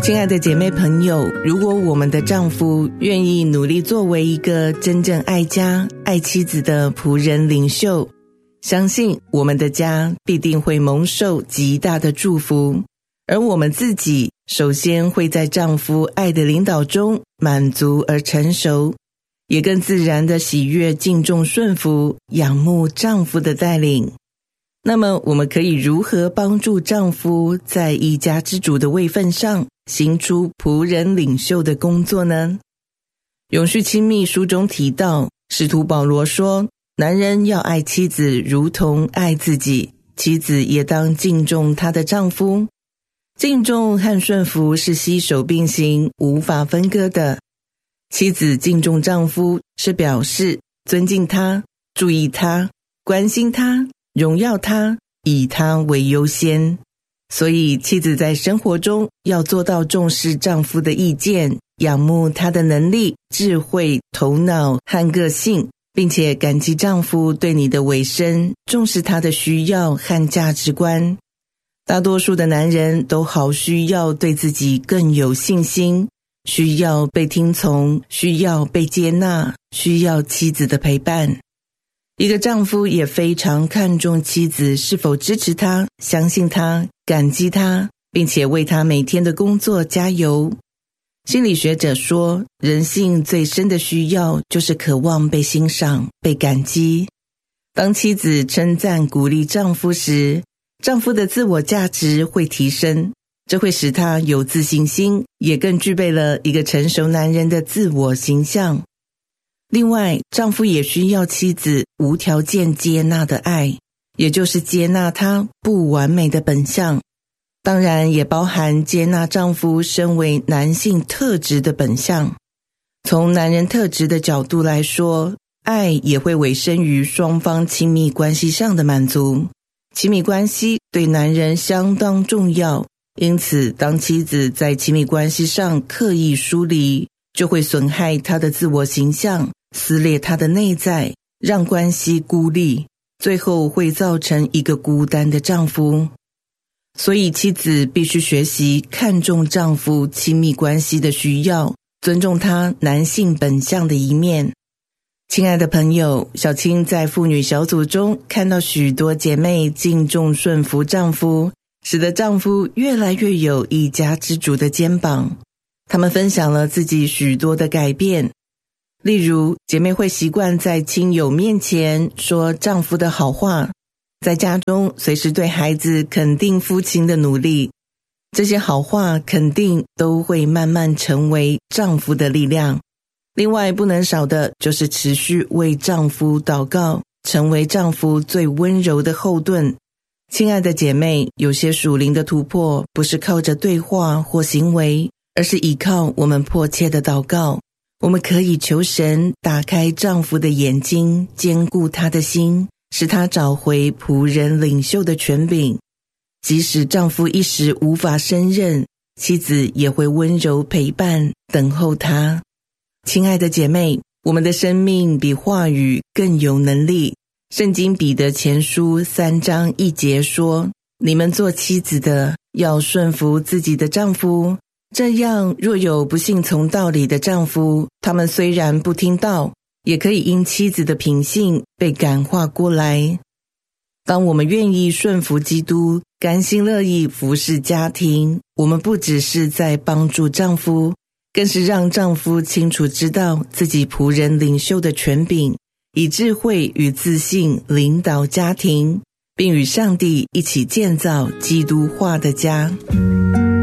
亲爱的姐妹朋友，如果我们的丈夫愿意努力作为一个真正爱家、爱妻子的仆人领袖，相信我们的家必定会蒙受极大的祝福，而我们自己首先会在丈夫爱的领导中满足而成熟，也更自然地喜悦、敬重、顺服、仰慕丈夫的带领。那么我们可以如何帮助丈夫在一家之主的位分上行出仆人领袖的工作呢？永续亲密书中提到，使徒保罗说，男人要爱妻子如同爱自己，妻子也当敬重她的丈夫。敬重和顺服是携手并行，无法分割的。妻子敬重丈夫，是表示尊敬他、注意他、关心他、荣耀他，以他为优先。所以妻子在生活中要做到重视丈夫的意见，仰慕他的能力、智慧、头脑和个性，并且感激丈夫对你的委身，重视他的需要和价值观。大多数的男人都好需要对自己更有信心，需要被听从，需要被接纳，需要妻子的陪伴。一个丈夫也非常看重妻子是否支持他、相信他、感激他，并且为他每天的工作加油。心理学者说，人性最深的需要就是渴望被欣赏、被感激。当妻子称赞鼓励丈夫时，丈夫的自我价值会提升，这会使他有自信心，也更具备了一个成熟男人的自我形象。另外，丈夫也需要妻子无条件接纳的爱，也就是接纳他不完美的本相，当然也包含接纳丈夫身为男性特质的本相。从男人特质的角度来说，爱也会委身于双方亲密关系上的满足。亲密关系对男人相当重要，因此当妻子在亲密关系上刻意疏离，就会损害他的自我形象，撕裂他的内在，让关系孤立，最后会造成一个孤单的丈夫。所以妻子必须学习看重丈夫亲密关系的需要，尊重他男性本相的一面。亲爱的朋友，小青在妇女小组中看到许多姐妹敬重顺服丈夫，使得丈夫越来越有一家之主的肩膀。她们分享了自己许多的改变，例如姐妹会习惯在亲友面前说丈夫的好话，在家中随时对孩子肯定夫亲的努力，这些好话肯定都会慢慢成为丈夫的力量。另外不能少的就是持续为丈夫祷告，成为丈夫最温柔的后盾。亲爱的姐妹，有些属灵的突破不是靠着对话或行为，而是依靠我们迫切的祷告。我们可以求神打开丈夫的眼睛，坚固他的心，使他找回仆人领袖的权柄。即使丈夫一时无法胜任，妻子也会温柔陪伴，等候他。亲爱的姐妹，我们的生命比话语更有能力。圣经彼得前书3章1节说，你们做妻子的要顺服自己的丈夫，这样若有不信从道理的丈夫，他们虽然不听道，也可以因妻子的品性被感化过来。当我们愿意顺服基督，甘心乐意服侍家庭，我们不只是在帮助丈夫，更是让丈夫清楚知道自己仆人领袖的权柄，以智慧与自信领导家庭，并与上帝一起建造基督化的家。